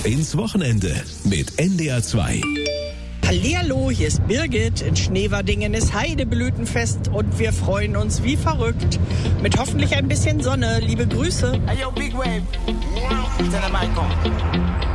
Ab ins Wochenende mit NDR 2. Hallihallo, hier ist Birgit. In Schneverdingen ist Heideblütenfest und wir freuen uns wie verrückt. Mit hoffentlich ein bisschen Sonne. Liebe Grüße. Hey, yo, Big Wave. Tell them I come.